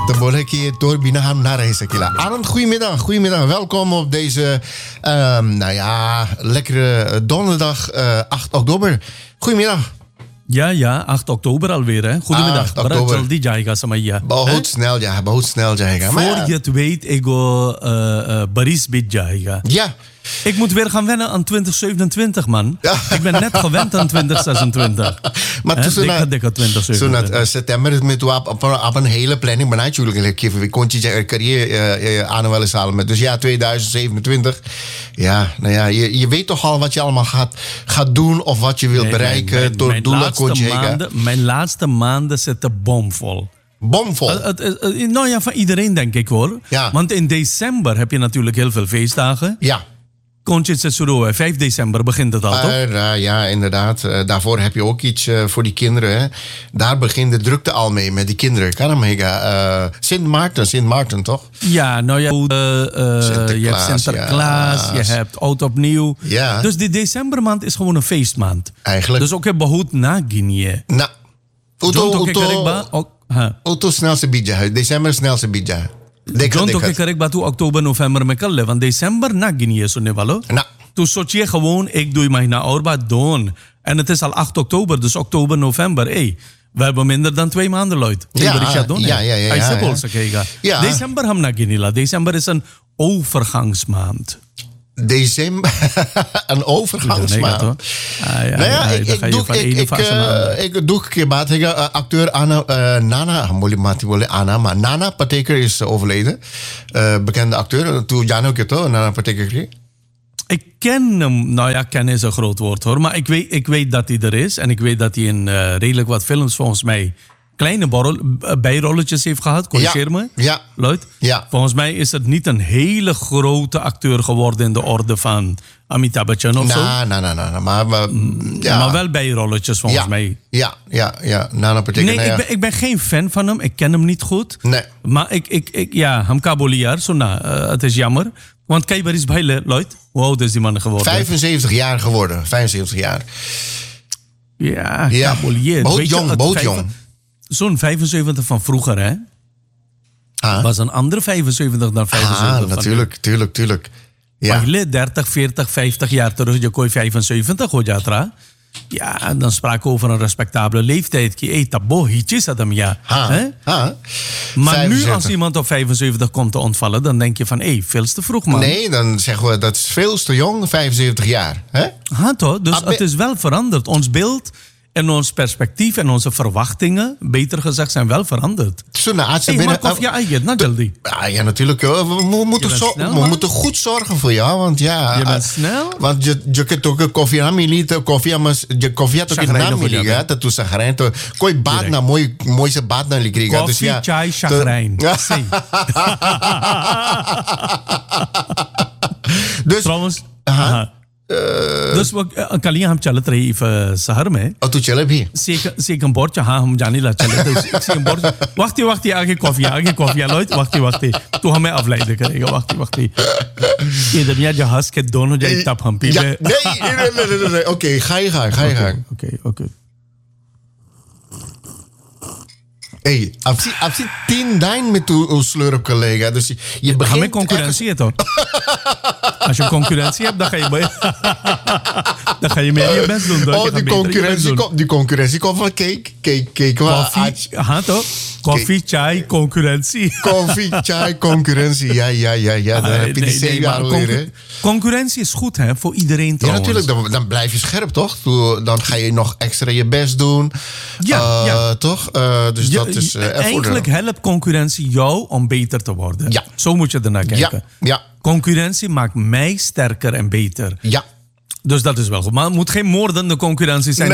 De bolletje door binnen naar Hesekila. Arend, goedemiddag. Goedemiddag. Welkom op deze, lekkere donderdag 8 oktober. Goedemiddag. Ja, 8 oktober alweer, hè? Goedemiddag. 8 oktober. Die jayega samaya. बहुत snel jayega. Voor je het weet, ik go baris bit jayega. Ja. Ik moet weer gaan wennen aan 2027, man. Ja. Ik ben net gewend aan 2026. Maar tussen dikke 2027. september is met op een hele planning. Maar natuurlijk, we kon je carrière aan wel eens halen met. Dus ja, 2027. Ja, nou ja, je weet toch al wat je allemaal gaat doen of wat je wilt bereiken. Door doelen kon je mijn laatste maanden zitten bomvol. Bomvol? Nou ja, van iedereen denk ik hoor. Ja. Want in december heb je natuurlijk heel veel feestdagen. Ja. Kontje 5 december begint het al, toch? Ja, inderdaad. Daarvoor heb je ook iets voor die kinderen. Hè? Daar begint de drukte al mee met die kinderen. Karamega. Sint Maarten, toch? Ja, nou ja, je hebt Sinterklaas, je hebt Oud Opnieuw. Ja. Dus die decembermaand is gewoon een feestmaand. Eigenlijk. Dus ook heb behoed na Guinea. Nou, Auto snelste bidja. December snelste bidja. John toke karikba toe oktober, november met kalle. Want december na Guinea is ne valo. Nou. Toen soort je gewoon, ik doe mij na Orba doen. En het is al 8 oktober, dus oktober, november. We hebben minder dan 2 maanden, Lloyd. Ja. December ham na Guinea. December is een overgangsmaand. December, een overgangsmaand. Ik doe een keer baat. Acteur Nana, maar Nana Patekar is overleden. Bekende acteur. Toen Jano Keto, Nana Patekar. Ik ken hem, nou ja, kennen is een groot woord hoor. Maar ik weet dat hij er is. En ik weet dat hij in redelijk wat films volgens mij kleine bijrolletjes heeft gehad. Corrigeer me. Ja. Lloyd? Ja. Volgens mij is het niet een hele grote acteur geworden in de orde van Amitabh Bachchan of zo. Maar wel bijrolletjes volgens mij. Ja. Nana Patekar. Nee, ik ben geen fan van hem. Ik ken hem niet goed. Nee. Maar hem kaboliar. Het is jammer. Want Keiber is bij Lloyd. Hoe oud is die man geworden? 75 jaar geworden. 75 jaar. Ja. Kabolier. Bootjong. Zo'n 75 van vroeger, hè? Was een andere 75 dan 75 tuurlijk. Ja. Maar 30, 40, 50 jaar terug, je kooi 75, hoor je. Ja, dan spraken we over een respectabele leeftijd. Tabo, hietjes dat hem, ja. Maar 75. Nu als iemand op 75 komt te ontvallen, dan denk je van, veel te vroeg, man. Nee, dan zeggen we, dat is veel te jong, 75 jaar. Hè? Toch? Dus het is wel veranderd. Ons beeld en ons perspectief en onze verwachtingen, beter gezegd, zijn wel veranderd. Maar koffie eigen, Najaldi. Ja, natuurlijk. We moeten goed zorgen voor jou, want ja. Je bent snel? Want je kunt ook koffie aan militen, koffie had ook in naam militen, dat toen zagrijn. Kooi baat na mooiste baat naar liggen. Koffie, chai, chagrijn. Dus trouwens. Dus कल हम चलत रही शहर में और तू चले भी सेकम बोर्ड हाँ हम जाने ला चले तो सेकम बोर्ड वक्ती आगे कॉफी लॉयड वक्ती तू हमें अवलाई दे करेगा वक्ती ये दुनिया जहाज के दोनों जाए तब हम P nee oké ga je gang oké Hey, absi 10 dijn met uw slurp collega. Dus je begint met concurrentie toch? Als je concurrentie hebt, dan ga je meer je best doen. Die concurrentie komt van cake. Koffie, toch? Koffie, chai, concurrentie. Koffie, chai, concurrentie. Ja. Dan heb je die 7 jaar alweer. Concurrentie is goed, hè, voor iedereen trouwens. Ja, natuurlijk. Dan blijf je scherp, toch? Dan ga je nog extra je best doen. Ja. Toch? Dus dat is eigenlijk helpt concurrentie jou om beter te worden. Ja. Zo moet je ernaar kijken. Ja. Concurrentie maakt mij sterker en beter. Ja. Dus dat is wel goed. Maar het moet geen moordende concurrentie zijn.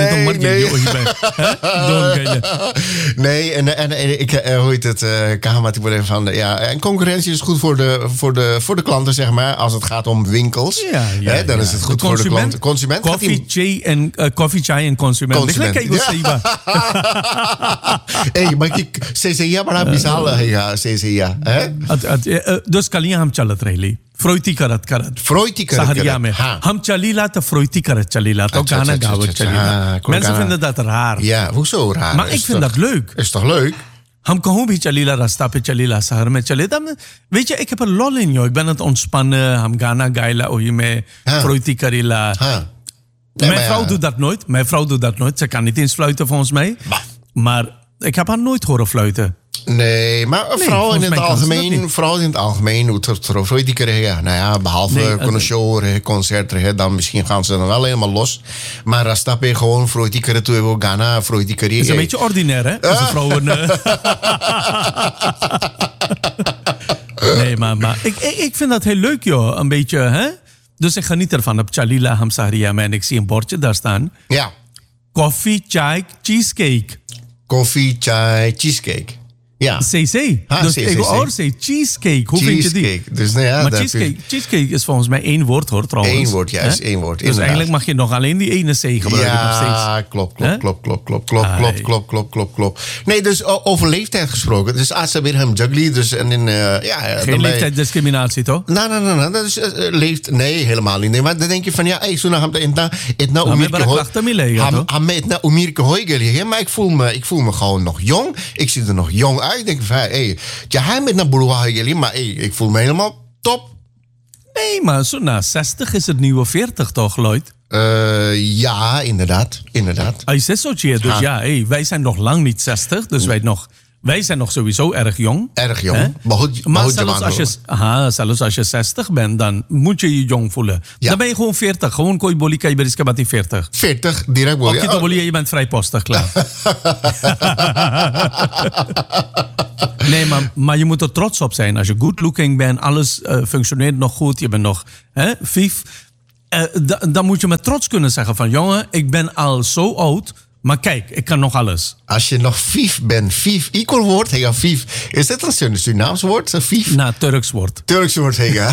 Nee, en ik hoor het Kahamati van en concurrentie is goed voor de klanten, zeg maar, als het gaat om winkels. Dan is het goed voor de klant. Consument. Coffee, chai en consument. Maar CCA maar misal CCA. Dus kan je hem chalat rally. फ्रोइती करत सहरिया में हम चलीला तो फ्रोइती करत चलीला तो गाना गावत चलीला. Mensen vinden dat raar. Ja, hoezo raar? Maar ik vind dat leuk. Is toch leuk? Ham kahon bhi chalila, rasta pe chalila, shahar mein chale. Dan weet je, ik heb er lol in, joh. Ik ben aan het ontspannen, ham gana gaila, ohi me, fruity karila. Mijn vrouw doet dat nooit. Mijn vrouw doet dat nooit. Ze kan niet eens fluiten volgens mij. Maar ik heb haar nooit horen fluiten. Nee, maar vrouwen in het algemeen, hoe het die krijgen. Nou ja, behalve connoisseur, concerten, dan misschien gaan ze dan wel helemaal los. Maar als dat je gewoon vrouw die krijgen, toe hebben we Ghana, vrouw die krijgen. Het is een beetje ordinair, hè? Als vrouwen. Nee, maar ik vind dat heel leuk, joh. Een beetje, hè? Dus ik geniet ervan op Chalila Hamsahriam en ik zie een bordje daar staan. Ja. Koffie, chai, cheesecake. Koffie, chai, cheesecake. Ja. CC. Dus ik hoor cheesecake. Hoe vind je die? Dus, nou ja, maar cheesecake is volgens mij 1 woord, hoor, trouwens. 1 woord, juist. 1 woord. Dus eigenlijk mag je nog alleen die ene C gebruiken. Ja, klopt. Nee, dus over leeftijd gesproken. Dus als ze weer hem juggly. Dus, geen leeftijdsdiscriminatie, toch? Nee, dat is leeft. Nee, helemaal niet. Nee, maar dan denk je van, ja, zo naar hem maar ik voel me gewoon nog jong. Ik zie er nog jong uit. Ik denk van, hij met naar Boulevard, maar ik voel me helemaal top. Nee, maar zo na 60 is het nieuwe 40 toch, Lloyd? Ja, inderdaad. Hij zegt zo, dus wij zijn nog lang niet 60, dus wij zijn nog sowieso erg jong. Erg jong. Maar zelfs als je 60 bent, dan moet je je jong voelen. Ja. Dan ben je gewoon 40. Gewoon kooi bolika, je bent 40. 40, direct bolika. Je bent vrijpostig, klaar. Nee, maar je moet er trots op zijn. Als je good looking bent, alles functioneert nog goed, je bent nog vief. Dan moet je met trots kunnen zeggen van, jongen, ik ben al zo oud. Maar kijk, ik kan nog alles. Als je nog vief bent, vief, equal woord, hega, vief. Is dit een Surinaams woord, vief? Nou, Turks woord. Turks woord, hega.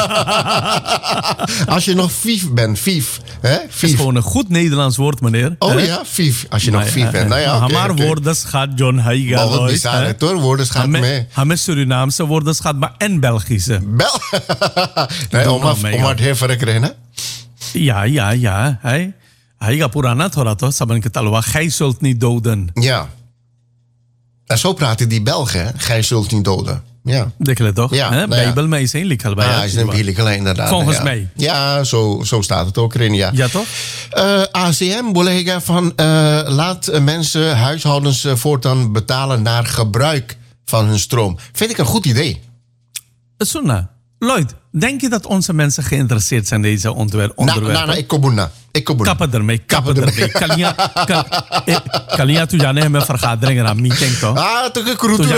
Als je nog vief bent, vief. Hè? Vief. Het is gewoon een goed Nederlands woord, meneer. Oh ja, vief. Als je nog vief bent. Nou ja, maar woordenschat, John Heiga. Maar wat bizar, het hoor, woordenschat mee. Hij met Surinaamse woordenschat, maar en Belgische. Nee, om het heel ver te krijgen, Ja. Hij gaat purana thora toch, saban ke talwa, gij zult niet doden. Ja. En zo praten die Belgen, hè? Gij zult niet doden. Ja. Dekele toch? Ja. Bijbel mij zijn likhal bij. Ja, is een bilikal inderdaad. Volgens mij. Ja, zo staat het ook erin, ja. Ja, toch? ACM, collega van laat mensen, huishoudens voortaan betalen naar gebruik van hun stroom. Vind ik een goed idee. Sunna. Lloyd, denk je dat onze mensen geïnteresseerd zijn in deze onderwerpen? Ik kom na. Kappen ermee. Kan je toe jaane met vergaderingen aan meeting toch? Toch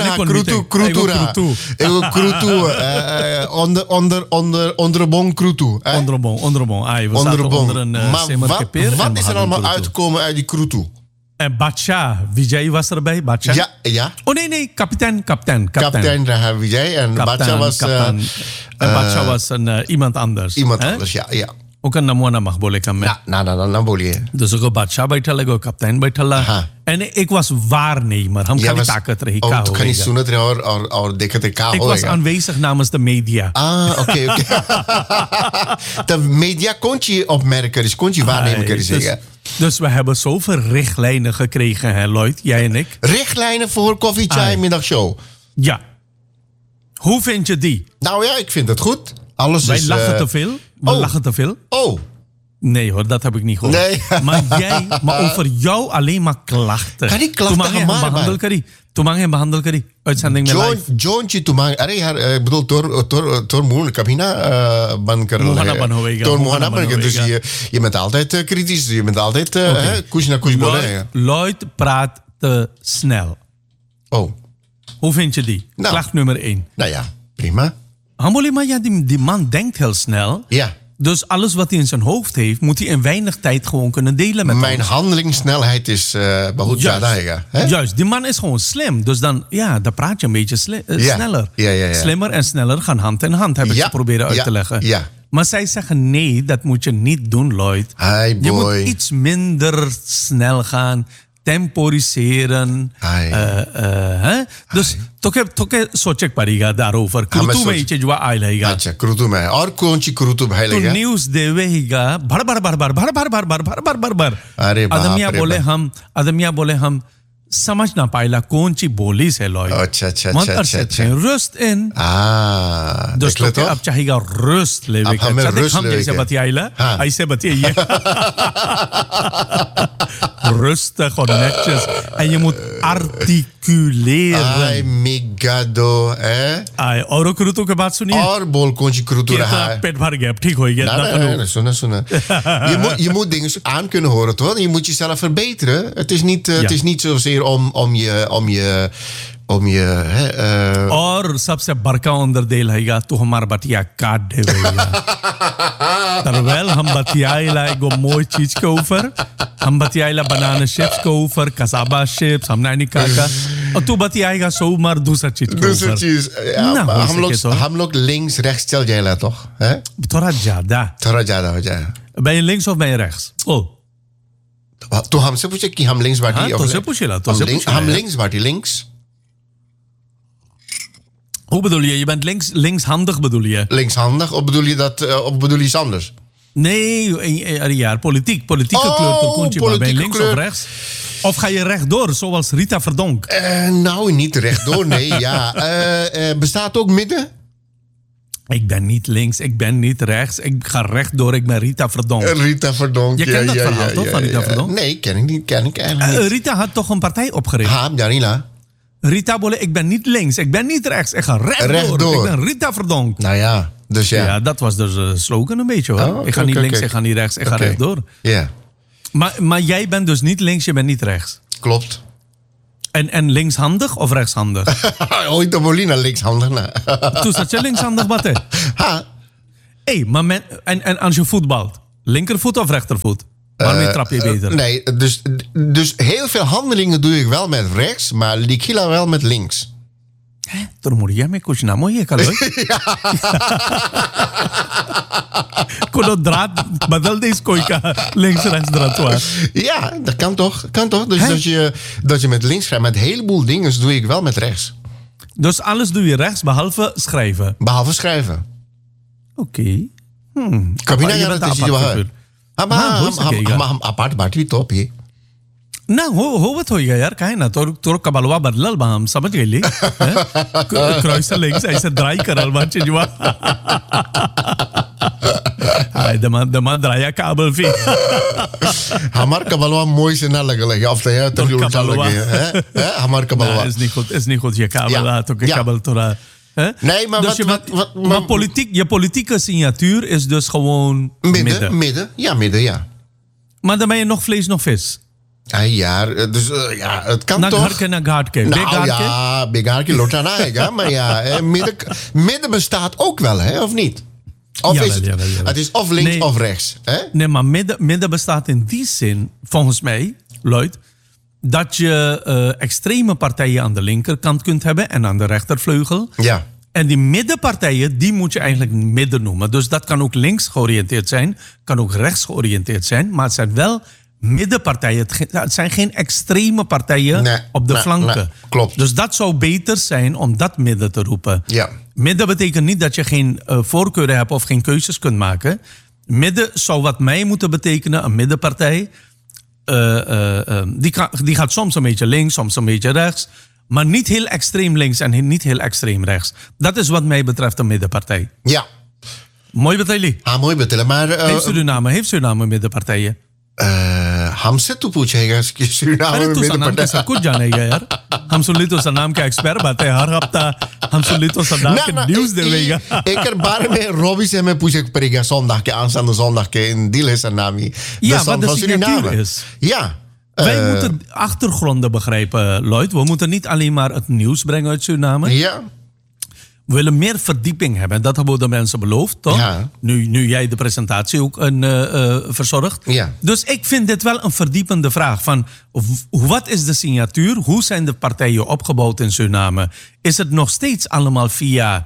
onderbon krutu. Onderbon. We zaten onder een semerkepeer. Wat is er allemaal uitgekomen uit die krutu? En Bacha, Vijay was erbij, Bacha? Ja. Oh nee, kapitein. Kapitein Vijay en Bacha was... En Bacha was iemand anders. Iemand anders, ja. Ook een namoana mag boleh kan met. Na boleh. Dus ik Bacha बैठा ik kapitein बैठा en ik was waarnemer. Ham kan niet taken terug. Oh, kan niet zoenen terug, ik was aanwezig namens de media. Oké. De media kon je opmerken, kon je waarnemer zeggen. Dus we hebben zoveel richtlijnen gekregen, hè, Lloyd, jij en ik. Richtlijnen voor Koffie Chai middagshow? Ja. Hoe vind je die? Nou ja, ik vind het goed. Wij lachen te veel. We lachen te veel. Oh. Nee hoor, dat heb ik niet gehoord. Nee. Maar over jou alleen maar klachten. Kan die klachten behandelen? Tumang behandel kari. Uitzending met live. Jontje tumang. Ik bedoel, Tor Moen, Kabina ban keren. Tor Mohana ban keren. Dus je bent altijd kritisch. Je bent altijd kush na kush bolen. Lloyd praat te snel. Oh. Hoe vind je die? Nou, klacht nummer 1. Nou ja, prima. Maar die man denkt heel snel. Ja. Dus alles wat hij in zijn hoofd heeft, moet hij in weinig tijd gewoon kunnen delen met Mijn handelingssnelheid is Juist, die man is gewoon slim. Dus dan praat je een beetje sneller. Ja. Slimmer en sneller gaan hand in hand, heb ik ze proberen uit te leggen. Ja. Maar zij zeggen nee, dat moet je niet doen, Lloyd. Je moet iets minder snel gaan. Temporiseren. Dus toch sochek pariga daarover. Krutu में इचे जुआ आयल हैगा. अच्छा krutu में और कौन सी krutu भाई लेगा? तो न्यूज़ देवे हैगा भर. अरे बाप रे बाप. आदमिया बोले हम समझ ना पाएला कौन ची बोली से Loy want er zit geen rust in dus toch अब चाहिएगा rust लेवे का हम जैसे बतियाइला ऐसे बताइए rustig en netjes en je moet articuleren ai migado और करूतो के बात सुनिए और बोल कौन सी करूतो रहा है पेट भर गया ठीक हो गया nee, सुना je moet dingen aan kunnen horen toch je moet jezelf verbeteren het is niet zozeer om je और सबसे बड़का onderdeel है तो हमारा बतिया काट देवेगा terwijl हम बतियाइला एगो मोई चीज के ऊपर हम बतियाइला बनाना चिप्स के ऊपर कसाबा चिप्स हम नहीं काका और तू बतियाएगा सोमवार दूसरा चीज के ऊपर चीज हम लोग लिंक्स rechts चल जाएगा तो थोड़ा ज्यादा हो जाए ben je links of ben je rechts तो हमसे पूछे कि हम लिंक्स बाटी तो से पूछेला हम लिंक्स बाटी links Hoe bedoel je? Je bent linkshandig bedoel je? Linkshandig? Of bedoel je iets anders? Nee, ja, politieke kleurterkoentje. Maar ben je links of rechts? Of ga je rechtdoor, zoals Rita Verdonk? Nou, niet rechtdoor, nee. Ja. Bestaat ook midden? Ik ben niet links, ik ben niet rechts. Ik ga rechtdoor, ik ben Rita Verdonk. Rita Verdonk, je kent dat verhaal toch, van Rita Verdonk? Nee, ken ik eigenlijk niet. Rita had toch een partij opgericht? Janina. Rita Bolle, ik ben niet links, ik ben niet rechts, ik ga rechtdoor. Ik ben Rita Verdonk. Nou ja, dus ja. Ja, dat was dus de slogan een beetje hoor. Ik ga niet links, ik ga niet rechts, ik ga rechtdoor. Ja. Maar jij bent dus niet links, je bent niet rechts. Klopt. En linkshandig of rechtshandig? Ooit de Molina linkshandig. Toen zat je linkshandig, wat hè? Hé, maar en als je voetbalt, linkervoet of rechtervoet? Waarmee trap je beter? Nee, dus heel veel handelingen doe ik wel met rechts, maar Likila wel met links. Toen moet je mee kuchna mooi kaloi. Kono draad badal deze koika links rechts draad. Ja, dat kan toch? Dus dat je met links schrijft, met een heleboel dingen doe ik wel met rechts. Dus alles doe je rechts behalve schrijven. Behalve schrijven. Oké. Kabina je dat is je हम अपार्ट बाटी तो भी ना होवत होएगा यार काहे ना तोर कबलवा बदलल बा हम समझ गइली क्रॉस लेग्स ऐसे ड्राई करल बा चीजवा हाय दमा ड्राया काबल फी हमार कबलवा मोई से ना लगल है आफ्टर है तो उल्टा लगे है हमार कबलवा is niet goed je kabel तो के kabel तोरा Nee, maar dus maar je politieke signatuur is dus gewoon midden. Ja, midden, ja. Maar dan ben je nog vlees, nog vis. Ja, dus ja, het kan toch. Nagharke, nagharke. Nou ja, begarke lotana, maar ja, midden bestaat ook wel, hè, of niet? Of jawel, is het, jawel. Het is of links of rechts, hè? Nee, maar midden bestaat in die zin, volgens mij, Lloyd, dat je extreme partijen aan de linkerkant kunt hebben en aan de rechtervleugel. Ja. En die middenpartijen, die moet je eigenlijk midden noemen. Dus dat kan ook links georiënteerd zijn, kan ook rechts georiënteerd zijn. Maar het zijn wel middenpartijen. Het zijn geen extreme partijen op de flanken. Nee, klopt. Dus dat zou beter zijn om dat midden te roepen. Ja. Midden betekent niet dat je geen voorkeuren hebt of geen keuzes kunt maken. Midden zou wat mij moeten betekenen, een middenpartij. Die gaat soms een beetje links, soms een beetje rechts. Maar niet heel extreem links en niet heel extreem rechts. Dat is wat mij betreft een middenpartij. Ja. Mooi betalen. Mooi betalen. Maar heeft Suriname middenpartijen? हमसे तो पूछेगा कि सुरीनाम में मेरे पता सब कुछ जानेगा यार हम सुन ली तो सनाम का एक्सपर्ट बात है हर हफ्ता हम सुन ली तो सनाम के न्यूज़ देवेगा एक बार में रॉबी से मैं पूछे पड़ेगा zondag के aanstaande zondag के in Dil is Sanami ja wat de signatuur is ja wij moeten achtergronden begrijpen Lloyd we moeten niet alleen maar het nieuws brengen uit Suriname ja we willen meer verdieping hebben. Dat hebben we de mensen beloofd, toch? Ja. Nu jij de presentatie ook verzorgt. Ja. Dus ik vind dit wel een verdiepende vraag. Van, wat is de signatuur? Hoe zijn de partijen opgebouwd in Suriname? Is het nog steeds allemaal via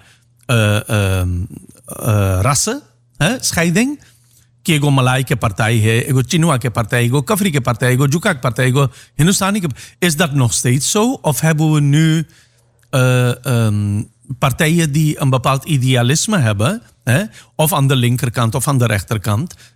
rassen? Scheiding? Ego Malay ke partij hai, ego Chinua ke partij, ego Kafri ke partij, ego Jukak partij, ego Hindustani ke... Is dat nog steeds zo? Of hebben we nu... partijen die een bepaald idealisme hebben, of aan de linkerkant of aan de rechterkant,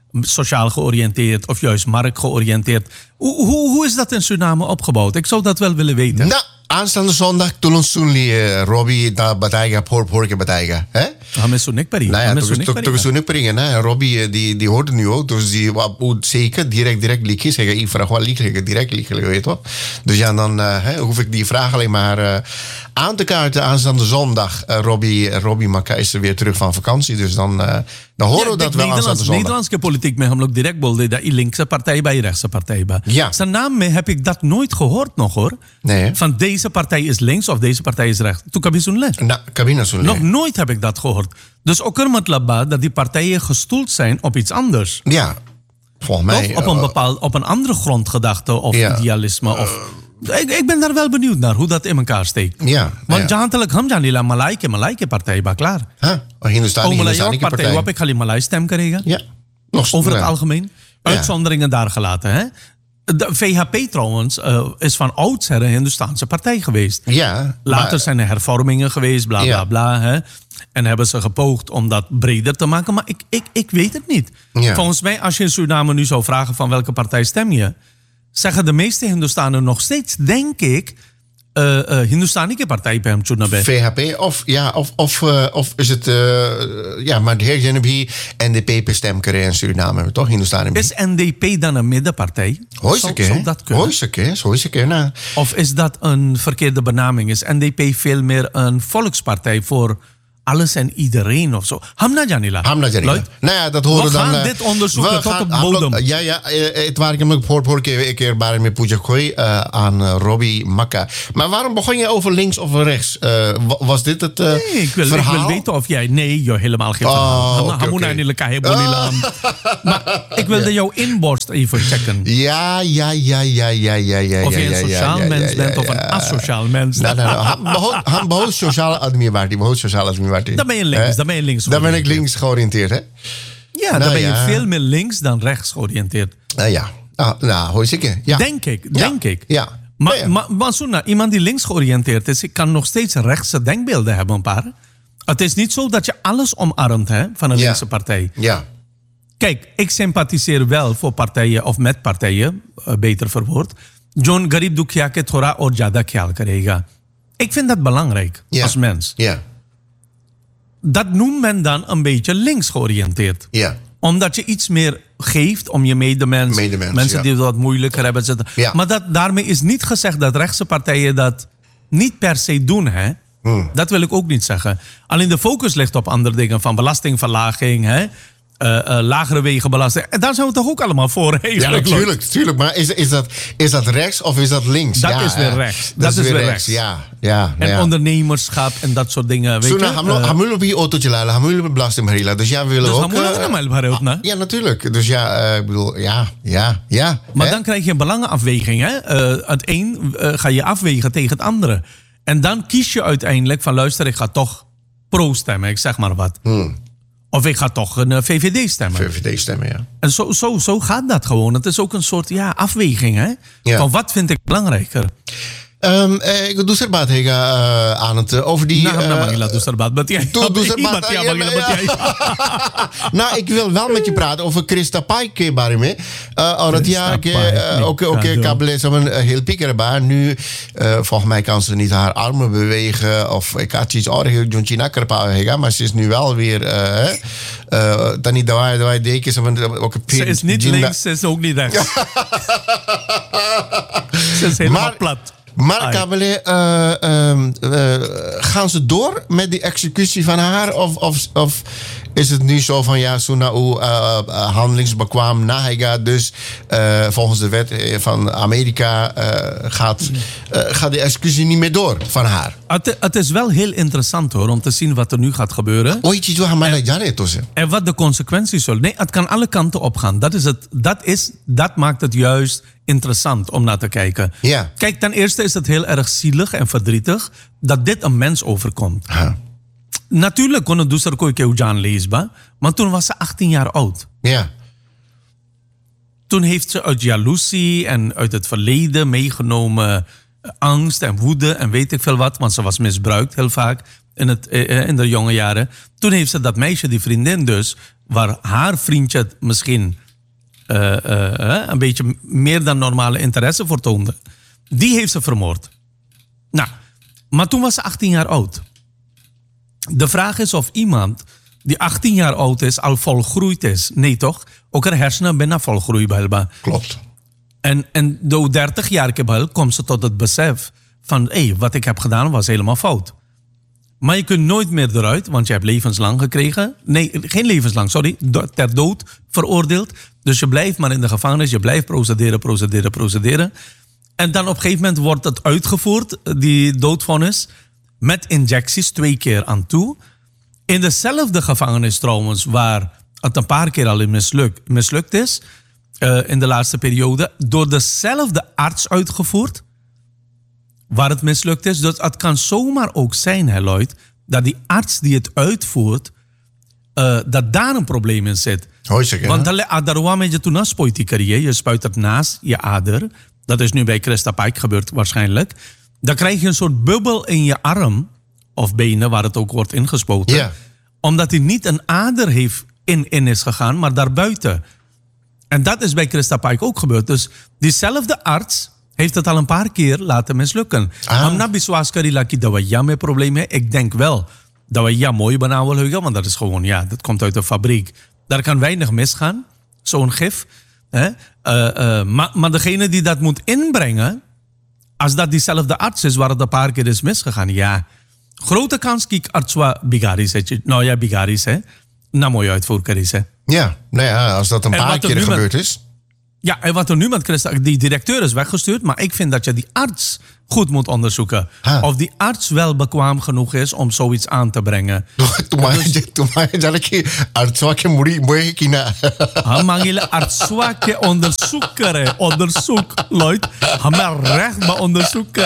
sociaal georiënteerd of juist marktgeoriënteerd. Hoe is dat in Suriname opgebouwd? Ik zou dat wel willen weten. Nou, aanstaande zondag tulung sunli Robbie da bataiga por bataiga, hè? Hames sunik pari. Nou ja, toen sunik pari, hè? Robbie die hoort het nu ook, dus die zeker direct liedjes zeggen. Ik vraag wel liedjes, direct liedjes, weet je toch? Dus ja, dan hoef ik die vraag alleen maar aan te kaarten aanstaande zondag. Robbie Makka is er weer terug van vakantie, dus dan horen we dat wel aanstaande zondag. Nederlandse politiek met hem ook direct bolde dat je linkse partij bij je rechtse partij bij. Ja. Zijn naam mee heb ik dat nooit gehoord nog hoor. Nee. Van deze partij is links of deze partij is rechts. Toen kabine nog nooit heb ik dat gehoord. Dus ook er met labba dat die partijen gestoeld zijn op iets anders. Ja, volgens mij. Of op een andere grondgedachte of idealisme of... Ik ben daar wel benieuwd naar, hoe dat in elkaar steekt. Ja. Want jantelijk ham janila Malaike partij ba klaar. Hindustani partij wat ik alleen Malai stem krijgen. Ja. Over het algemeen. Uitzonderingen daar gelaten, hè? De VHP trouwens is van oudsher een Hindustaanse partij geweest. Ja. Later zijn er hervormingen geweest, bla bla bla. Hè? En hebben ze gepoogd om dat breder te maken. Maar ik weet het niet. Ja. Volgens mij, als je in Suriname nu zou vragen van welke partij stem je, zeggen de meeste Hindustanen nog steeds, denk ik, Hindustanike partij bij hem Chunabe. VHP of is het maar de heer Genebi NDP stemkeren in Suriname, toch? Hindustani. Is NDP dan een middenpartij? Zou dat kunnen? Of is dat een verkeerde benaming? Is NDP veel meer een volkspartij voor alles en iedereen of zo? Hamna Janila. Nou ja, dat horen we dan. We gaan dit onderzoeken tot op bodem. Het waar ik hem hoor een keer bij met Pujakoy aan Robbie Makka. Maar waarom begon je over links of rechts? Was dit het verhaal? Ik wil weten of jij... Nee, joh, helemaal geen verhaal. Maar ik wilde jouw inborst even checken. Ja. Of je een sociaal mens bent of een asociaal mens. Han behoort sociale administratie. Dan ben je links. Dan ben ik links georiënteerd, hè? Ja, dan ben je veel meer links dan rechts georiënteerd. Hoor zeker. Ja. Denk ik. Ja. Maar Suna, iemand die links georiënteerd is, kan nog steeds rechtse denkbeelden hebben, een paar. Het is niet zo dat je alles omarmt van een linkse partij. Ja. Kijk, ik sympathiseer wel voor partijen, of met partijen, beter verwoord. John Garib Dukhya ke thora aur jada khayal karega. Ik vind dat belangrijk als mens. Ja. Dat noemt men dan een beetje links georiënteerd. Ja. Omdat je iets meer geeft om je medemens. Mensen die het wat moeilijker hebben. Ja. Maar daarmee is niet gezegd dat rechtse partijen dat niet per se doen. Hè? Dat wil ik ook niet zeggen. Alleen de focus ligt op andere dingen. Van belastingverlaging. Hè? Lagere wegenbelasting. En daar zijn we toch ook allemaal voor. Ja, natuurlijk. Maar is dat rechts of is dat links? Dat is weer rechts. Dat is weer rechts. Ja. En ondernemerschap en dat soort dingen. Weet je? Hamul op je autootje laden, hamul op belasting. Dus ja, we willen ook... Ja, natuurlijk. Dus ik bedoel, ja. Maar dan krijg je een belangenafweging. Hè? Het een ga je afwegen tegen het andere. En dan kies je uiteindelijk van luister, ik ga toch pro stemmen. Ik zeg maar wat. Of ik ga toch een VVD stemmen. VVD stemmen, ja. En zo gaat dat gewoon. Het is ook een soort afweging. Hè? Ja. Van wat vind ik belangrijker? Ik doe serbaat aan het over die... Nou, ik wil wel met je praten over Christa Paike barime. Oké, kabel is heel piekerbaar. Nu, volgens mij kan ze niet haar armen bewegen. Of ik had iets heel John Kerpa, maar ze is nu wel weer... dan niet dat deken. Ze is niet links, ze is ook niet rechts. Ze is helemaal plat. Maar Kabele, gaan ze door met die executie van haar? Of is het nu zo van Sunau handelingsbekwaam nahega, dus volgens de wet van Amerika gaat de executie niet meer door van haar? Het is wel heel interessant hoor, om te zien wat er nu gaat gebeuren. En wat de consequenties zullen. Nee, het kan alle kanten opgaan. Dat maakt het juist interessant om naar te kijken. Ja. Kijk, ten eerste is het heel erg zielig en verdrietig dat dit een mens overkomt. Natuurlijk kon het dus er Koikeujan leesbaar, maar toen was ze 18 jaar oud. Ja. Toen heeft ze uit jaloezie en uit het verleden meegenomen angst en woede en weet ik veel wat, want ze was misbruikt heel vaak in de jonge jaren. Toen heeft ze dat meisje, die vriendin dus, waar haar vriendje misschien een beetje meer dan normale interesse voor toonde. Die heeft ze vermoord. Nou, maar toen was ze 18 jaar oud. De vraag is of iemand die 18 jaar oud is al volgroeid is. Nee toch? Ook haar hersenen bijna volgroeid. Klopt. En door 30 jaar komt ze tot het besef van wat ik heb gedaan was helemaal fout. Maar je kunt nooit meer eruit, want je hebt levenslang gekregen. Nee, geen levenslang, sorry. Ter dood veroordeeld. Dus je blijft maar in de gevangenis. Je blijft procederen. En dan op een gegeven moment wordt het uitgevoerd, die doodvonnis, met injecties 2 keer aan toe. In dezelfde gevangenis trouwens, waar het een paar keer al mislukt is, in de laatste periode, door dezelfde arts uitgevoerd, waar het mislukt is. Dus het kan zomaar ook zijn, Lloyd, dat die arts die het uitvoert, dat daar een probleem in zit. Want je spuit het naast je ader. Dat is nu bij Christa Pike gebeurd waarschijnlijk. Dan krijg je een soort bubbel in je arm of benen waar het ook wordt ingespoten. Yeah. Omdat hij niet een ader heeft in is gegaan, maar daarbuiten. En dat is bij Christa Pike ook gebeurd. Dus diezelfde arts heeft het al een paar keer laten mislukken. Ik denk wel dat we mooi benauwen, want dat is gewoon, dat komt uit de fabriek. Daar kan weinig misgaan, zo'n gif. Maar degene die dat moet inbrengen, als dat diezelfde arts is waar het een paar keer is misgegaan, grote kans kijk artswa bigaris. Nou ja, bigaris, hè. Nou, mooi uitvoerkaris, hè. Ja, nou ja, als dat een paar keer gebeurd is. Ja, en wat er nu met Christa, die directeur is weggestuurd, maar ik vind dat je die arts goed moet onderzoeken. Of die arts wel bekwaam genoeg is om zoiets aan te brengen. Onderzoek, Lloyd. Maar recht bij onderzoek.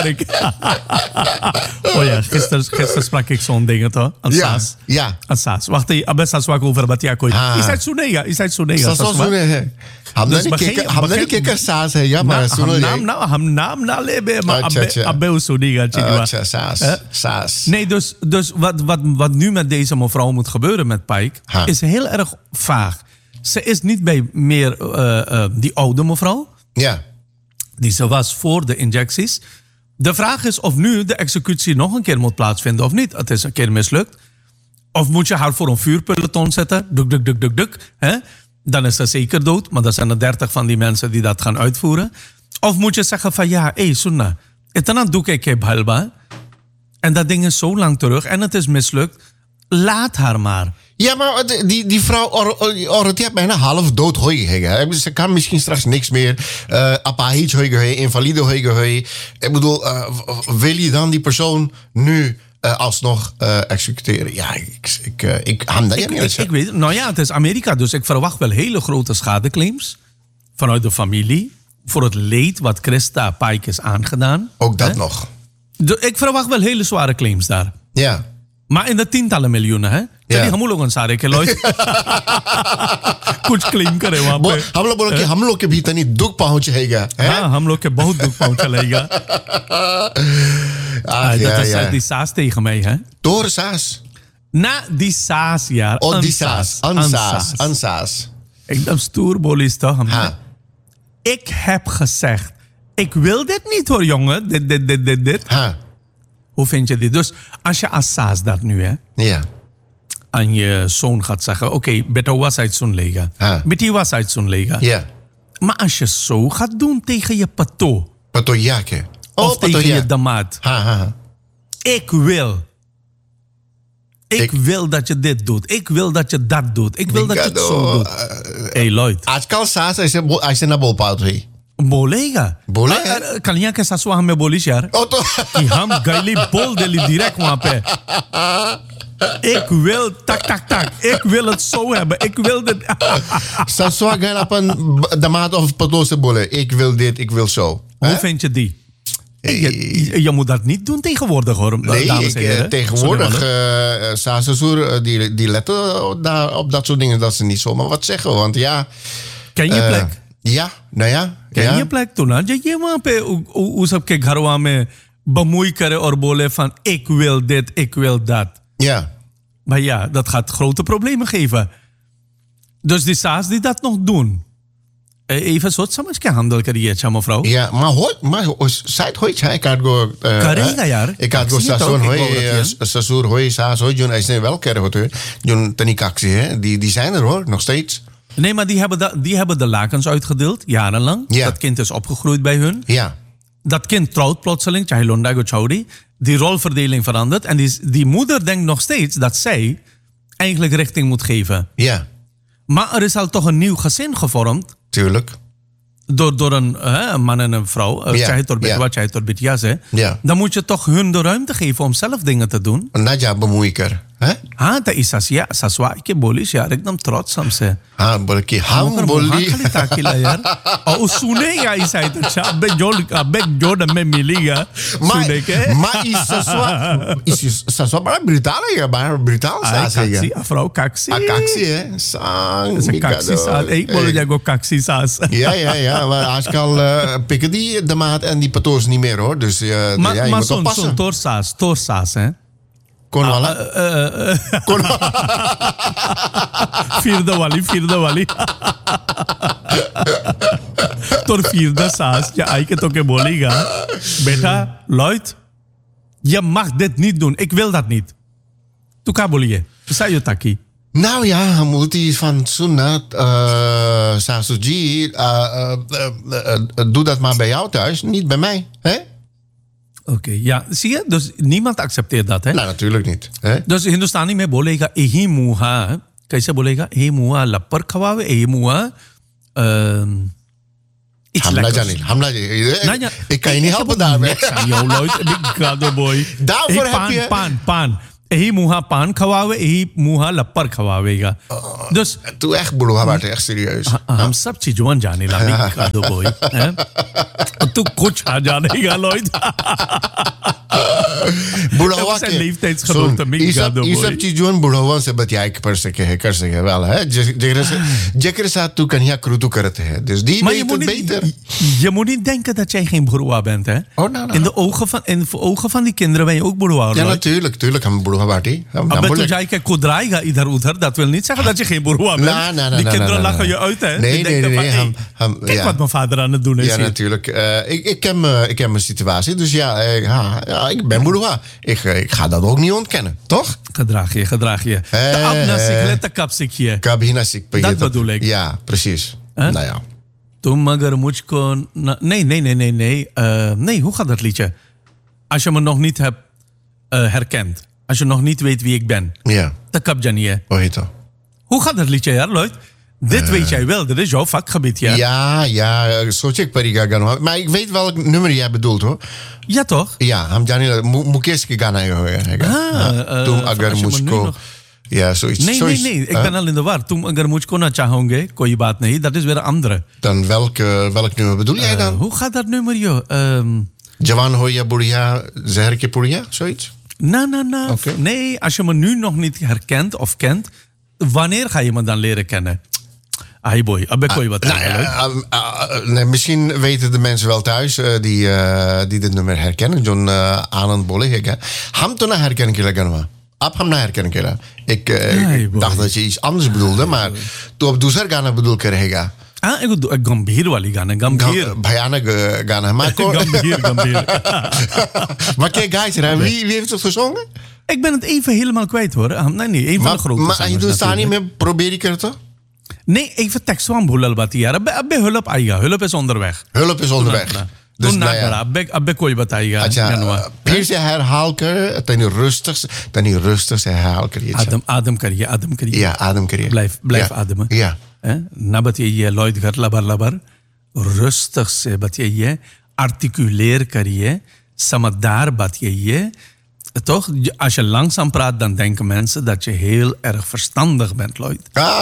Oh ja, gisteren sprak ik zo'n ding, toch? Ja. Aan Saas. Wacht even, best als ik over wat jij Is het zo nega? Is het zo nega? Ham niet kijken Saas, ja, maar Ham naam na lebe, maar Abel Soniga. Saas. Nee, dus wat nu met deze mevrouw moet gebeuren met Pike, is heel erg vaag. Ze is niet bij meer die oude mevrouw. Ja. Die ze was voor de injecties. De vraag is of nu de executie nog een keer moet plaatsvinden of niet. Het is een keer mislukt. Of moet je haar voor een vuurpeloton zetten? Duk. Hè? Dan is ze zeker dood. Maar dan zijn er 30 van die mensen die dat gaan uitvoeren. Of moet je zeggen van Sunna. Dan doe ik halba. En dat ding is zo lang terug. En het is mislukt. Laat haar maar. Ja, maar die vrouw die heeft bijna half dood hooi. Ze kan misschien straks niks meer. Apahic hooi, invalide hooi. Ik bedoel, wil je dan die persoon nu alsnog executeren? Ja, ik weet het. Nou ja, het is Amerika, dus ik verwacht wel hele grote schadeclaims vanuit de familie voor het leed wat Christa Pike is aangedaan. Ook dat nog. Ik verwacht wel hele zware claims daar. Ja. Maar in de tientallen miljoenen, hè? Ja. Die gaan सारे के लोग कुछ क्लेम करे वहाँ पे हम लोग के भीतर नहीं दुख पहुंचेगा हाँ हम लोग के बहुत दुख पहुंचेगा dat is die Saas tegen mij, hè? Door Saas? Na die Saas, ja. Oh, die Saas. Een Saas. Ik ben stoerbolis toch? Ik heb gezegd, ik wil dit niet hoor, jongen. Dit. Hoe vind je dit? Dus als je als Saas dat nu, hè? Ja. Aan je zoon gaat zeggen, oké, beter was uit zo'n lega. Beter was uit zo'n lega. Ja. Maar als je zo gaat doen tegen je pato. Patojake. Of tegen je damaat. Ik wil dat je dit doet. Ik wil dat je dat doet. Ik wil dat je het zo doet. Hey Lloyd. આજકાલ સાસ ऐसे ना बोल पाओ भाई. बोलेगा. कलियां के सासुआ हमें बोलिश यार. कि हम गली बोल देली direct वहां पे. Ik wil tak. Ik wil het zo hebben. Ik wil dit. Saswa gaan op een damaat of patose bolle. Ik wil dit, ik wil zo. Hoe vind je die? Je moet dat niet doen tegenwoordig, hoor. Nee, tegenwoordig, Sasesoer, die letten op dat soort dingen, dat ze niet zomaar wat zeggen. Want ja... Ken je plek? Ja, nou ja. Ken je plek toen? Je वहाँ पे उस सबके घरवा में bemoei करे और बोले van ik wil dit, ik wil dat. Ja. Maar ja, dat gaat grote problemen geven. Dus die Saas die dat nog doen, even सोच समझ के handel करिए अच्छा mevrouw. Ja, maar sait hoy cha ik had go करेगा यार. Ik had go station hoy sasur hoy saas hoy jun is wel kere hoor. Jun tenikaxie hè. Die zijn er hoor nog steeds. Nee, maar die hebben de lakens uitgedeeld jarenlang. Ja. Dat kind is opgegroeid bij hun. Ja. Dat kind trouwt plotseling, Chahi Londago Chaudi. Die rolverdeling verandert. En die moeder denkt nog steeds dat zij eigenlijk richting moet geven. Ja. Maar er is al toch een nieuw gezin gevormd. Tuurlijk. Door een man en een vrouw. Ja. Ja. Dan moet je toch hun de ruimte geven om zelf dingen te doen. Naja bemoeiker. हाँ तो इससिया ससुआ के बोलिश यार एकदम त्रोत समसे हाँ बोल के हम बोली ताकिला यार और सुने या इस आई तो अबे जो में मिलेगा सुने के maar is sasua bड़ा brutal है बड़ा brutal सास है काक्सी अफराव काक्सी काक्सी है सांग काक्सी सास एक बोलो जागो काक्सी सास ja maar आजकल pikken die de maat en die patoos niet meer hoor dus ja je moet oppassen toor saas hè कौन वाला फिर द वाली तो फिर द सास ja आई के तो के बोलेगा बेटा Lloyd je mag dit niet doen ik wil dat niet tu ka bolie zei je taki nou ja moet hij van Sunna Sasuji doe dat maar bij jou thuis niet bij mij hè. Oké, ja, zie je? Dus niemand accepteert dat, hè? Nou, natuurlijk niet. Hè? Dus Hindustani में बोलेगा यही मुहा कैसे बोलेगा यही मुहा लपर खवावे यही मुहा Hamna ik kan je niet helpen daarmee. Jouw Lloyd, big god boy. Daarvoor heb je pan. यही मुहा पान खवावे यही मुहा लपर खवावेगा dus तू echt broer maar echt serieus हम सब चीजों जाने लगे कादो बॉय तू कुछ आ जानेगा Lloyd बुढ़ावा के leeftijdsgenoot te min कादो ये सब चीजों बुढ़ावा से बतिया कर सके wel hè जेकर साथ तू कन्या क्रूतु करते हैं dus die weet beter je moet niet denken dat jij geen broer bent hè in de ogen van die kinderen ben je ook broer ja natuurlijk हम बुढ़वा बाटी अब तू जाए के खुदराएगा इधर उधर dat wil niet zeggen dat je geen broer bent die kinderen lachen je uit hè nee kijk wat mijn vader aan het doen is ja natuurlijk ik heb mijn situatie dus ja ik ben broer ik ga dat ook niet ontkennen toch gedraag je de abnasik let de kapsik hier dat bedoel ik ja precies nou ja तुम अगर मुझको nee hoe gaat dat liedje als je me nog niet hebt herkend als je nog niet weet wie ik ben ja dan kap je niet hoe gaat dat liedje ja Lloyd dit weet jij wel dit is jouw vakgebied ja soort pariga gano maar ik weet welk nummer jij bedoelt hoor ja toch ja हम जाने मुकेश की गाना है तुम अगर मुझको ja zoiets nee ik ben al in de war तुम अगर मुझको ना चाहोगे कोई बात नहीं dat is weer een andere dan welk nummer bedoel jij dan hoe gaat dat nummer joh Jawan hoya buria zehar ke puria zoiets okay. Nee, als je me nu nog niet herkent of kent, wanneer ga je me dan leren kennen? Ai boy, abbe koi wat. Nee, misschien weten de mensen wel thuis die dit nummer herkennen. John Anand बोले है क्या? हम तो ना herkennen के लगा ना. अब हम ना herkennen के लगा. Ik dacht dat je iets anders bedoelde, maar तू अब दूसरा गाना bedoel करेगा. एक गंभीर वाली गाना गंभीर भयानक गाना maar गंभीर maar kijk guys wie heeft het gezongen ik ben het even helemaal kwijt hoor nee een van de grote maar Hindustani में probeer ik het nee even tekst van भूलल बात यार अबे hulp आएगा hulp is onderweg dus nou ja अबे कोई बताएगा अच्छा फिर से herhaal कर तनी rustig से herhaal करिए adem करिए ja adem करिए blijf ademen ja na बताइए Lloyd घर लबर rustig से बताइए articuleer करिए समझदार बताइए toch als je langzaam praat dan denken mensen dat je heel erg verstandig bent Lloyd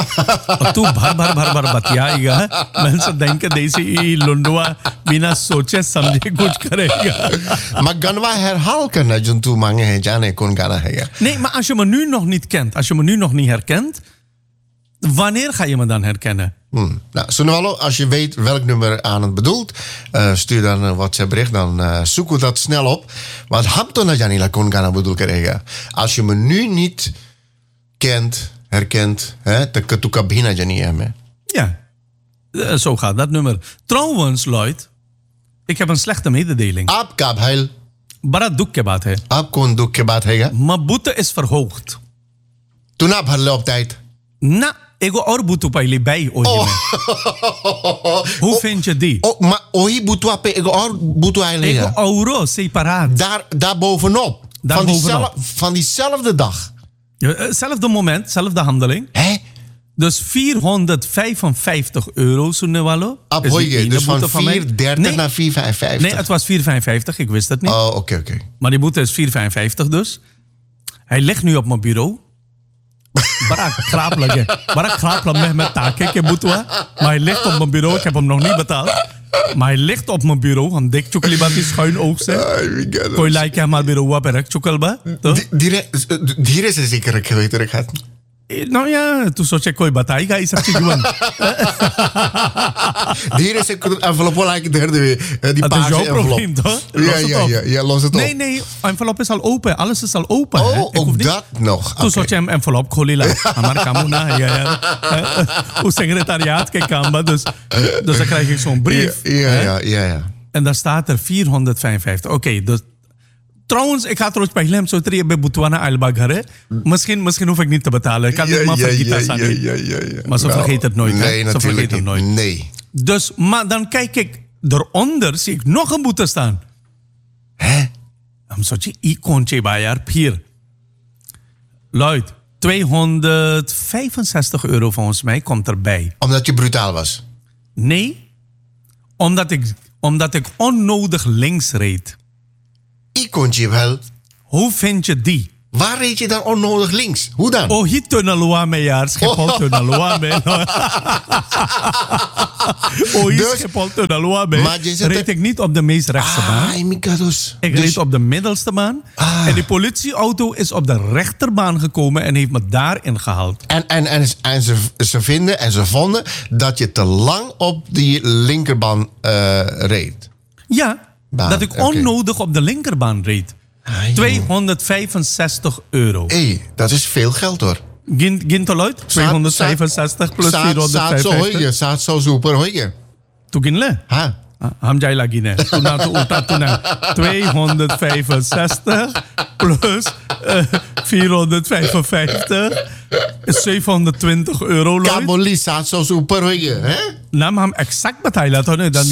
तू भर बतियाएगा mensen denken deze लुंडवा बिना सोचे समझे कुछ करेगा maar ganwa herhaal करना जो तू मांगे है जाने कौन गाना है nee maar als je me nu nog niet kent als je me nu nog niet herkent wanneer ga je me dan herkennen? Nou, Sunwalo, als je weet welk nummer aan het bedoelt, stuur dan een WhatsApp bericht, dan zoeken we dat snel op. Want Hamtona Janila kon gaan bedoel krijgen. Als je me nu niet kent, herkent, dan kan je Jania me. Ja. Zo gaat dat nummer. Trouwens, Lloyd, ik heb een slechte mededeling. Aap kabheil. Barat doek ke baat hai. Aap kon doek ke baat hai. Mijn boete is verhoogd. Toen heb je op tijd. Na, ik wil ook boete bij bij. Hoe vind je die? Maar ohi boete op ik ook boete eigenlijk. Ik euro separaat. Daar bovenop. Van diezelfde dag. Zelfde moment, zelfde handeling. Hè? Dus €455, Sunewalo. Dus van 4,30 naar 4,55. Nee, het was 4,55. Ik wist het niet. Oh, oké. Maar die boete is 4,55 dus. Hij ligt nu op mijn bureau. Barak krapelen met taken. Ik heb boete. Maar hij ligt op mijn bureau. Ik heb hem nog niet betaald. Maar hij ligt op mijn bureau. Een dik chocolibati schuin oog. Kon je lijken maar bureau wat er chocolba? Die is zeker geweten. Nou ja, toen zat je kooi bataai ga is het gewoon. Hier is een envelop like derde die paarse envelop. Dat is jouw probleem, toch? Ja, los het op. Nee, envelop is al open. Alles is al open. Oh, ook dat nog. Toen zat je een envelop kolila. Maar kamuna, ja. Hoe secretariaat kijken, dus dan krijg ik zo'n brief. Ja. En daar staat er 455. Oké, dus trouwens, ik ga trouwens bij Lem zo terug bij Botswana Albaghare. Misschien hoef ik niet te betalen. Ik kan het maar vergeten. Maar ze vergeet het nooit. Nee, ze vergeet het nooit. Nee. Dus, maar dan kijk ik eronder, zie ik nog een boete staan. Hè? Dan zat je ikontje bij haar pier. Lloyd, €265 volgens mij komt erbij. Omdat je brutaal was? Nee, omdat ik onnodig links reed. Ikontje wel. Hoe vind je die? Waar reed je dan onnodig links? Hoe dan? Oh, hier tunnelwa mee jaar. Schiphol tunnelwa mee. Oh, hier Schiphol tunnelwa mee. Reed ik niet op de meest rechtse baan. Ik reed op de middelste baan. En die politieauto is op de rechterbaan gekomen en heeft me daarin gehaald. En ze vonden dat je te lang op die linkerbaan reed. Ja, dat ik onnodig op de linkerbaan reed. €265. Hé, dat is veel geld hoor. Gintoloid? 265 plus 455. Saat zo super hoor. Toen ging le? Ha. Hamjai lagi ne. Toen 265 plus 455 is €720. Kaboli saat zo super hoor. Hè? Nou, maar hem exact betalen dan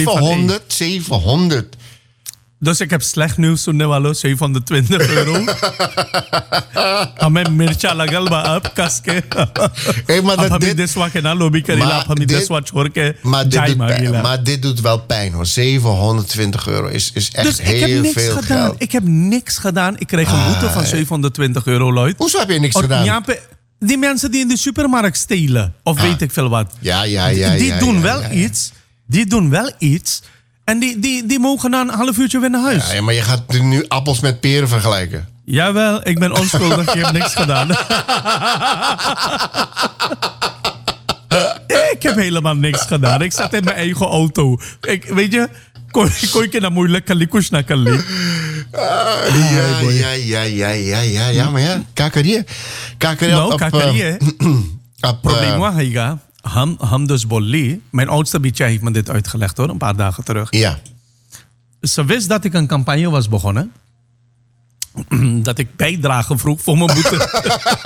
700. Dus ik heb slecht nieuws toen nu €720. Hame mircha lagal ba up kaske. Maar dit doet wel pijn hoor. €720 is echt dus heel veel geld. Ik heb niks gedaan. Ik kreeg een boete van €720, Lloyd. Hoezo heb je niks gedaan? Die mensen die in de supermarkt stelen. Of weet ik veel wat. Ja. Die doen wel iets. En die mogen na een half uurtje weer naar huis. Ja, maar je gaat nu appels met peren vergelijken. Jawel, ik ben onschuldig. Ik heb niks gedaan. Ik heb helemaal niks gedaan. Ik zat in mijn eigen auto. Weet je, kon ik naar moeilijk kalikush naar Kali. Ja, maar ja. Kakarie. Kakarie. Probleem was hij Ham dus Bolli, mijn oudste beetje heeft me dit uitgelegd hoor, een paar dagen terug. Ja. Ze wist dat ik een campagne was begonnen. Dat ik bijdrage vroeg voor mijn boete.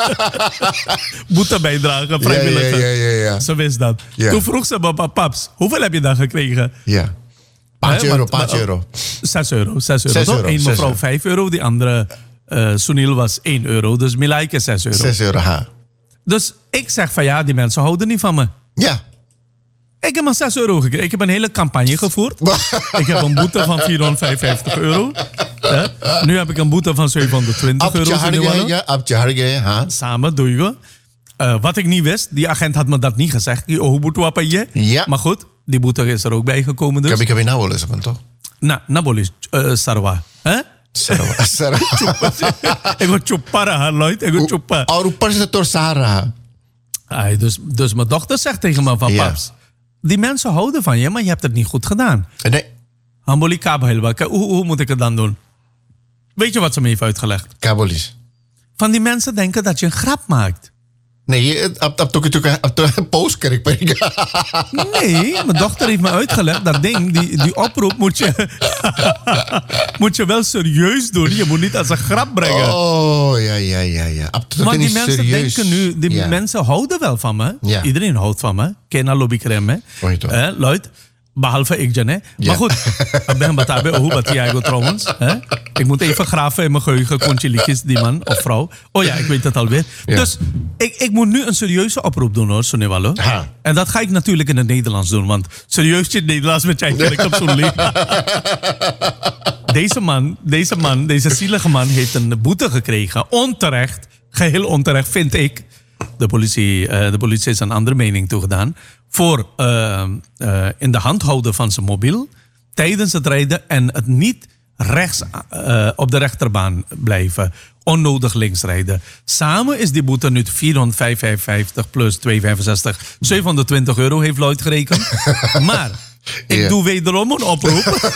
Boete bijdragen, vrijwilliger. Ja. Ze wist dat. Ja. Toen vroeg ze me, paps, hoeveel heb je dan gekregen? Ja. Paar euro. €6. Eén mevrouw €5, die andere Sunil was €1. Dus Milaike €6. €6, ha. Dus ik zeg van ja, die mensen houden niet van me. Ja. Ik heb maar €6 gekregen. Ik heb een hele campagne gevoerd. Ik heb een boete van €455. Nu heb ik een boete van €720. Samen doe je. Wat ik niet wist, die agent had me dat niet gezegd. Hoe boete wat je? Ja. Maar goed, die boete is er ook bij gekomen. Dus. Ik heb je nou wel eens van toch? Nou, Nabolis, Sarwa. Sarwa. Ik word chupara, Lloyd. Ik word chupara. Arupa is door Sarah. Dus mijn dochter zegt tegen me van paps. Die mensen houden van je, maar je hebt het niet goed gedaan. Nee. Hamboli kabhelba. Hoe moet ik het dan doen? Weet je wat ze me heeft uitgelegd? Kabolis. Van die mensen denken dat je een grap maakt. Nee, op postkerk. Nee, mijn dochter heeft me uitgelegd. Dat ding, die oproep moet je wel serieus doen. Je moet niet als een grap brengen. Oh, ja. Maar die mensen serieus. Denken nu... mensen houden wel van me. Ja. Iedereen houdt van me. Kena lobby crème. Luid. Behalve ik, hè. Maar goed, ik ben batabe hoe wat jij trouwens. Ik moet even graven in mijn geheugen, kontje liedjes, die man of vrouw. Oh ja, ik weet het alweer. Ja. Dus ik moet nu een serieuze oproep doen, hoor, Sonewalo. En dat ga ik natuurlijk in het Nederlands doen, want serieus in het Nederlands met jij kerk op zo'n leven. Deze zielige man heeft een boete gekregen. Onterecht, geheel onterecht, vind ik. De politie is een andere mening toegedaan. Voor in de hand houden van zijn mobiel tijdens het rijden en het niet rechts op de rechterbaan blijven. Onnodig links rijden. Samen is die boete nu 455 plus 265, €720 heeft Lloyd gerekend. Maar ik doe wederom een oproep.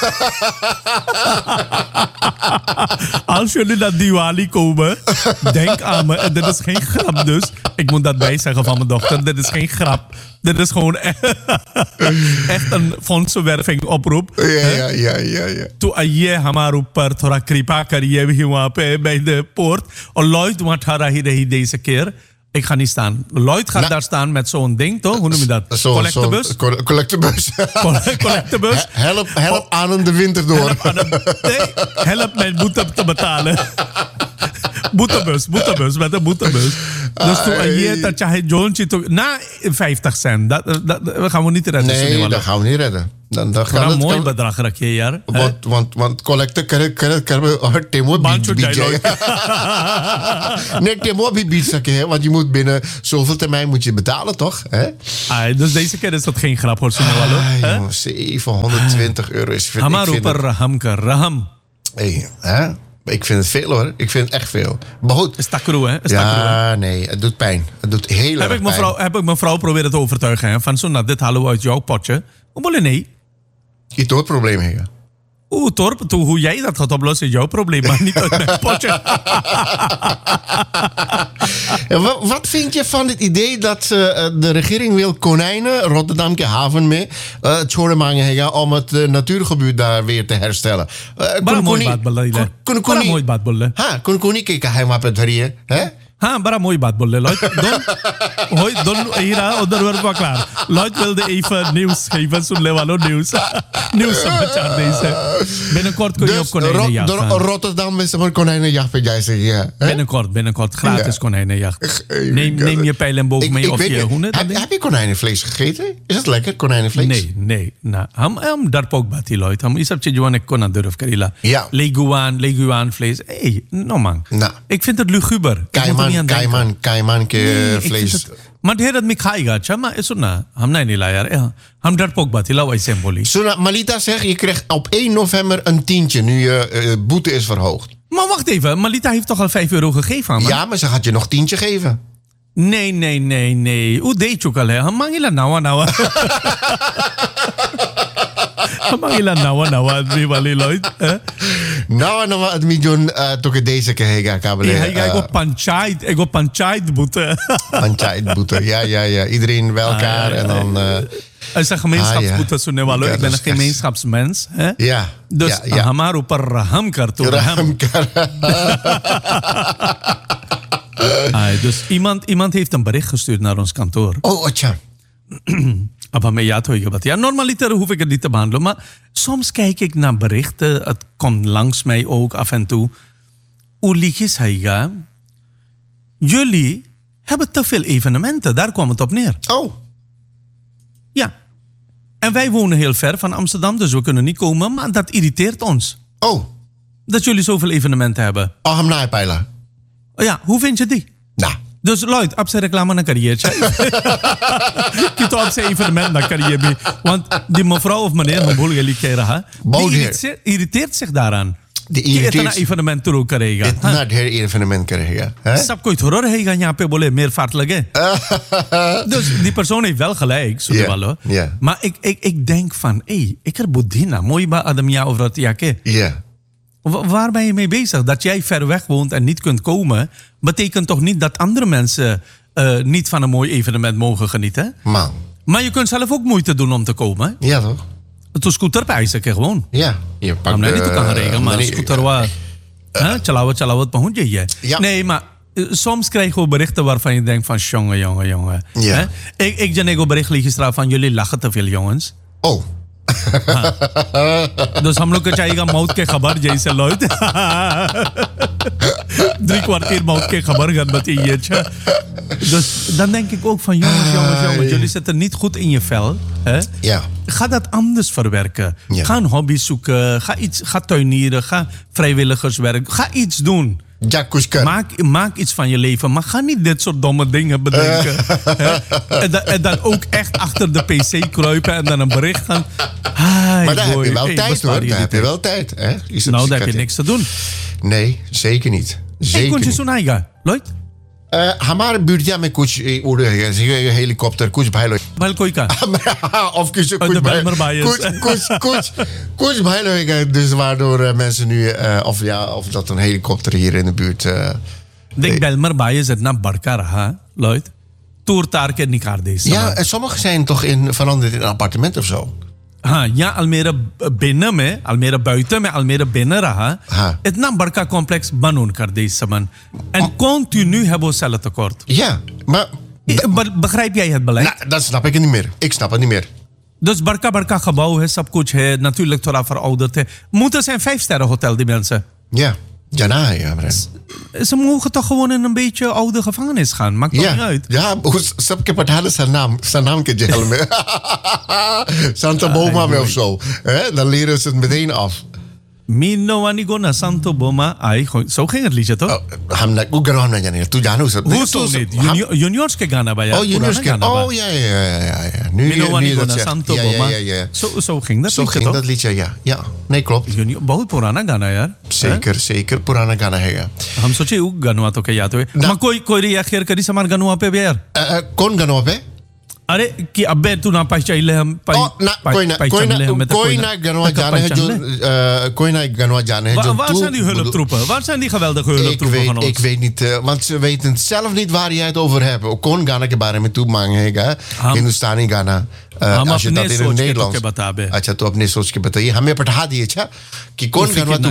Als jullie naar Diwali komen, denk aan me. En dit is geen grap dus. Ik moet dat bijzeggen van mijn dochter. Dit is geen grap. Dit is gewoon echt een fondsenwerving oproep. Ja. Toen je hamaru per thora kripa kariye bij de poort. Lloyd wat harahi deze keer. Ik ga niet staan. Lloyd gaat daar staan met zo'n ding, toch? Hoe noem je dat? Collectebus? Collectebus. Help aan de winter door. Help mijn boete te betalen. Boetebus, met een boetebus. Dus toen je dat je Jontje na 50 cent, dat gaan we niet redden. Nee, dat gaan we niet redden. Dan gaan een mooi bedrag raak je jaar. Want collecten kan Timo bieden. Nee, Timo biedt, want je moet binnen zoveel termijn moet je betalen, toch? Dus deze keer is dat geen grap, hoor. €720 is veel. Hamaru per raham. Hey, ik vind het veel, hoor. Ik vind het echt veel. Maar goed. Is takroe, hè? Nee. Het doet pijn. Het doet heel erg pijn. Heb ik mijn vrouw proberen te overtuigen, hè? Van zo, dit halen we uit jouw potje. Nee. Je toort probleem, hè? Torp, hoe jij dat gaat oplossen is jouw probleem, maar niet uit mijn potje. Wat vind je van het idee dat de regering wil konijnen, Rotterdamse haven mee, Tjoremangen om het natuurgebied daar weer te herstellen? Mooi badbolle. Kon niet kijken, hij maar het drieën, hè? Bara mooi badbolle, Lloyd. Don hier onderwerp was klaar. Lloyd wilde even nieuws geven, zo'n Lewalo nieuws. Nieuws van deze. Binnenkort kun je op konijnenjacht gaan. Rotterdam is een konijnenjacht, vind jij zeggen, ja. Binnenkort, gratis konijnenjacht. Neem je pijl en boog mee of je hoenen. Heb je konijnenvlees gegeten? Is dat lekker, konijnenvlees? Nee. Ham daar ook bati, Lloyd. Ham is op je gewoon een kona durf karila. Leguaan vlees. No man. Ik vind het luguber. Kaiman vlees. Maar het dat mikhaïga, maar is na. Ham nee niet laar. Ham daar ook bati, lawa is symbolisch. Zo Malita zegt je krijgt op 1 november een tientje nu je boete is verhoogd. Maar wacht even, Malita heeft toch al €5 gegeven aan me? Ja, maar ze gaat je nog tientje geven. Nee. Hoe deed je ook al, hè? Ham mangila nou. Mangila nou, Diwali Lloyd. Nou, het miljoen toch deze keer kabel. Ik go panchayat boete. Panchayat boete, ja. Iedereen bij elkaar en dan. Het is een gemeenschapsboete, zo Newalo. Ik ben een gemeenschapsmens. Hè? Ja. Dus hamaru per rahamkar to raham. Dus iemand heeft een bericht gestuurd naar ons kantoor. Oh, tja. Ja, normaliter hoef ik het niet te behandelen. Maar soms kijk ik naar berichten. Het komt langs mij ook af en toe. Ulikis Haiga. Jullie hebben te veel evenementen. Daar kwam het op neer. Oh. Ja. En wij wonen heel ver van Amsterdam. Dus we kunnen niet komen. Maar dat irriteert ons. Oh. Dat jullie zoveel evenementen hebben. Oh, hem naaipijlen. Ja, hoe vind je die? Nou. Dus Lloyd, op zijn reclame naar carrière. Kijk op zijn evenement naar carrière. Want die mevrouw of meneer, die irriteert zich daaraan. Die irriteert zich evenement toe krijgen. Het na het evenement krijgen. Sap koit horror hij gaan jape bole meer vaartelijke. Dus die persoon heeft wel gelijk, zo wel. Maar ik denk van, ik heb Boedina, mooi ba Adamia over het jake. Ja. Waar ben je mee bezig? Dat jij ver weg woont en niet kunt komen, betekent toch niet dat andere mensen niet van een mooi evenement mogen genieten. Man. Maar je kunt zelf ook moeite doen om te komen. Ja, toch? Het is scooter prijzen gewoon. Ja. Je pakt niet ook aan regelen, maar scooter waar. Tjalawat, maar hoe je? Nee, maar soms krijgen we berichten waarvan je denkt van jongen. Ja. Ik ken een bericht gisteravond van jullie lachen te veel, jongens. Oh. Dus हम लोग को चाहिएगा मौत के खबर जैसे लॉयड 3 kwartier मौत के खबर gaat je. Dus dan denk ik ook van jongens, jullie zitten niet goed in je vel. Hè? Ja. Ga dat anders verwerken. Ja. Ga een hobby zoeken, ga tuinieren, ga vrijwilligerswerk, ga iets doen. Maak iets van je leven, maar ga niet dit soort domme dingen bedenken. en dan ook echt achter de pc kruipen en dan een bericht gaan. Maar daar heb je wel tijd hoor. Daar heb je wel tijd. Hè? Nou, daar heb je niks te doen. Nee, zeker niet. Zeker niet. Kun je zo'n eigen, Lloyd? हमारे बुढ़िया में कुछ उड़ रहे हैं हेलीकॉप्टर कुछ भाई लोग कोई का of कुछ भाई लोग dus waardoor mensen nu of dat een helikopter hier in de buurt denk Belmer Baye zit naar Barca raha Lloyd toertaar ke niet kaart deze ja sommige zijn toch veranderd in een appartement of zo. Ja, Almere binnen में, Almere buiten में, Almere binnen रहा. इतना बड़का complex बनून कर दे इस समय. En continu hebben we cellentekort. Ja, maar... Begrijp jij het beleid? Nou, dat snap ik niet meer. Ik snap het niet meer. Dus bड़का gebouw है, सब कुछ है, natuurlijk थोड़ा verouderd है. Moeten zijn 5-sterren hotel die mensen. Ja. Ja, ze mogen toch gewoon in een beetje oude gevangenis gaan. Maakt toch niet uit. Ja, सबके पठाने zijn naam के जेल में. Santa Boma में of zo. Dan leren ze het meteen af. Mino Anigona Santo Boma. Zo ging het liedje toch? हम गाना नहीं जाने. तू जानू सब. Hoezo niet? Juniors के गाना bij jou. Oh, juniors के. Oh, ja. Mino Anigona Santo Boma. Zo ging dat liedje. Zo ging dat liedje, ja. Ja, nee, klopt. बहुत पुराना गाना यार. Zeker पुराना गाना है यार. हम सोचे वो गाना तो क्या याद हुए. मैं कोई रिएक्ट करी समार गाना पे यार. कौन गाना पे? अरे कि अबे तू ना पहचान ले हम कोई ना गनवा जाने हैं जो कोई ना गनवा जाने हैं जो waar zijn die hulptroepen? Waar zijn die geweldige hulptroepen van ons? Ik weet niet, want ze weten zelf niet waar je het over hebt. Kon Ghana के बारे में तू मांगेगा हिंदुस्तानी गाना als je dat in het Nederlands अच्छा तो अपने सोच के बताइए हमें पढ़ा दिए अच्छा कि कौन गनवा तू